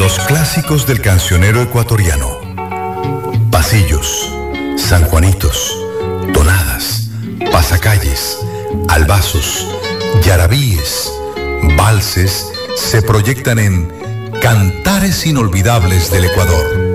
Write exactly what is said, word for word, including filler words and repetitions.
Los clásicos del cancionero ecuatoriano. Pasillos, sanjuanitos, tonadas, pasacalles, albazos, yarabíes, valses se proyectan en Cantares Inolvidables del Ecuador.